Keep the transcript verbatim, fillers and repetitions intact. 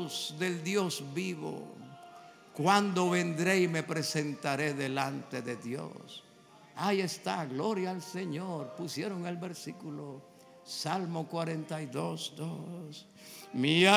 voz del Dios vivo. ¿Cuándo vendré y me presentaré delante de Dios? Ahí está, gloria al Señor. Pusieron el versículo, Salmo cuarenta y dos, dos. Mi